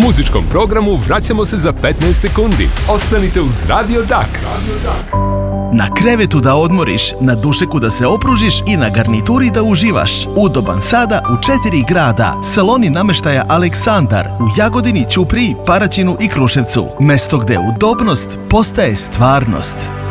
muzičkom programu vraćamo se za 15 sekundi. Ostanite uz Radio Dak. Na krevetu da odmoriš, na dušeku da se opružiš i na garnituri da uživaš. Udoban sada u 4 grada. Saloni nameštaja Aleksandar u Jagodini, Ćupriji, Paraćinu i Kruševcu. Mesto gde udobnost postaje stvarnost.